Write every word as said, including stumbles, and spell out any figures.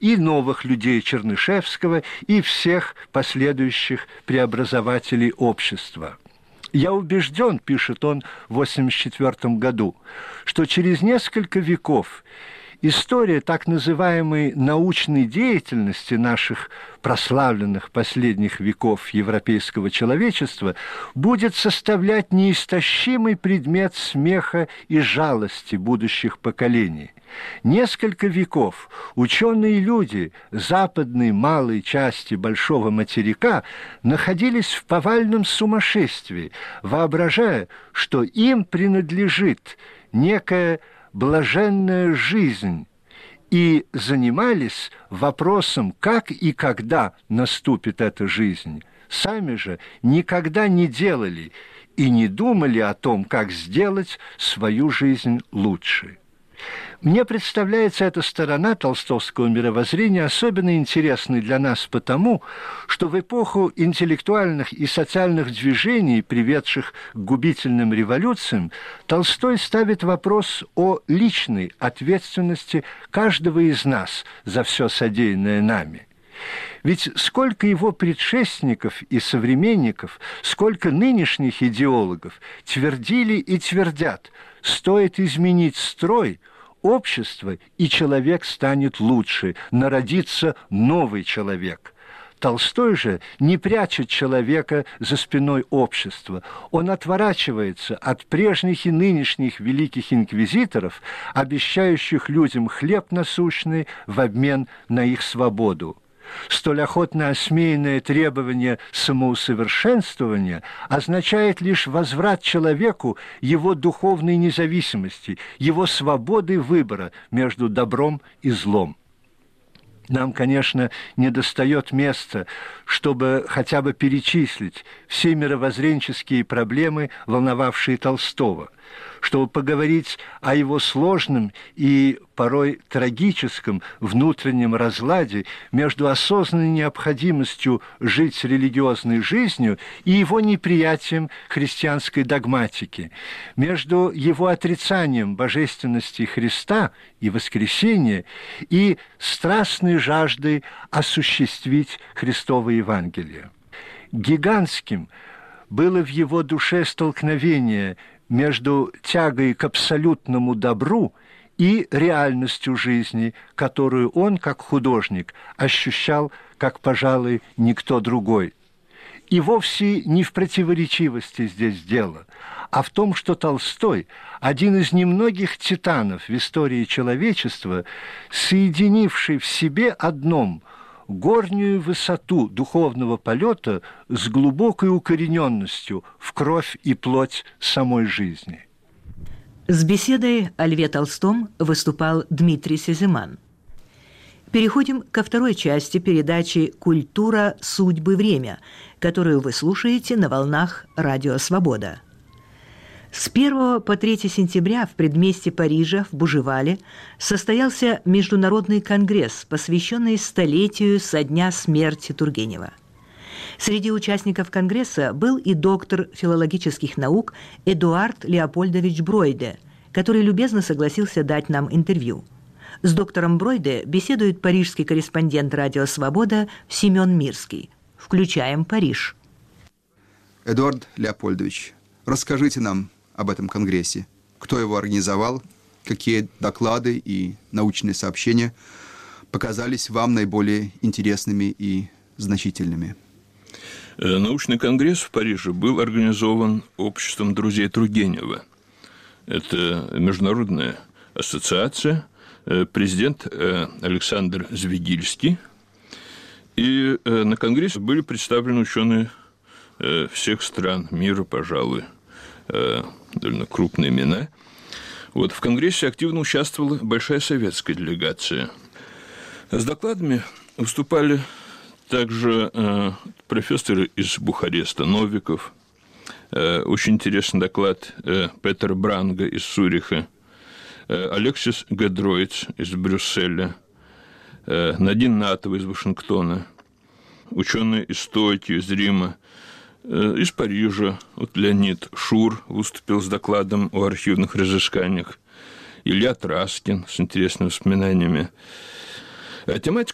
и новых людей Чернышевского, и всех последующих преобразователей общества. «Я убежден, — пишет он в восемьдесят четвёртом году, — что через несколько веков история так называемой научной деятельности наших прославленных последних веков европейского человечества будет составлять неистощимый предмет смеха и жалости будущих поколений. Несколько веков ученые люди западной малой части Большого материка находились в повальном сумасшествии, воображая, что им принадлежит некая блаженная жизнь, и занимались вопросом, как и когда наступит эта жизнь. Сами же никогда не делали и не думали о том, как сделать свою жизнь лучше. Мне представляется эта сторона толстовского мировоззрения особенно интересной для нас потому, что в эпоху интеллектуальных и социальных движений, приведших к губительным революциям, Толстой ставит вопрос о личной ответственности каждого из нас за все содеянное нами. Ведь сколько его предшественников и современников, сколько нынешних идеологов твердили и твердят: стоит изменить строй, общество и человек станет лучше, народится новый человек. Толстой же не прячет человека за спиной общества. Он отворачивается от прежних и нынешних великих инквизиторов, обещающих людям хлеб насущный в обмен на их свободу. Столь охотно осмеянное требование самоусовершенствования означает лишь возврат человеку его духовной независимости, его свободы выбора между добром и злом. Нам, конечно, недостает места, чтобы хотя бы перечислить все мировоззренческие проблемы, волновавшие Толстого, чтобы поговорить о его сложном и порой трагическом внутреннем разладе между осознанной необходимостью жить с религиозной жизнью и его неприятием христианской догматики, между его отрицанием божественности Христа и воскресения и страстной жаждой осуществить Христово Евангелие. Гигантским было в его душе столкновение между тягой к абсолютному добру и реальностью жизни, которую он, как художник, ощущал, как, пожалуй, никто другой. И вовсе не в противоречивости здесь дело, а в том, что Толстой, один из немногих титанов в истории человечества, соединивший в себе одном горнюю высоту духовного полета с глубокой укорененностью в кровь и плоть самой жизни. С беседой о Льве Толстом выступал Дмитрий Сеземан. Переходим ко второй части передачи «Культура, судьбы, время», которую вы слушаете на волнах «Радио Свобода». С первого по третье сентября в предместье Парижа, в Бужевале, состоялся Международный конгресс, посвященный столетию со дня смерти Тургенева. Среди участников конгресса был и доктор филологических наук Эдуард Леопольдович Бройде, который любезно согласился дать нам интервью. С доктором Бройде беседует парижский корреспондент «Радио Свобода» Семен Мирский. Включаем Париж. Эдуард Леопольдович, расскажите нам об этом конгрессе. Кто его организовал, какие доклады и научные сообщения показались вам наиболее интересными и значительными? Научный конгресс в Париже был организован обществом друзей Тургенева. Это международная ассоциация, президент Александр Звегильский. И на конгрессе были представлены ученые всех стран мира, пожалуй, довольно крупные имена. Вот, в конгрессе активно участвовала большая советская делегация. С докладами выступали также э, профессоры из Бухареста, Новиков, э, очень интересный доклад э, Петер Бранга из Цюриха, э, Алексис Гедроиц из Брюсселя, э, Надин Натова из Вашингтона, ученые из Токио, из Рима, э, из Парижа. Вот Леонид Шур выступил с докладом о архивных разысканиях, Илья Траскин с интересными воспоминаниями. Тематика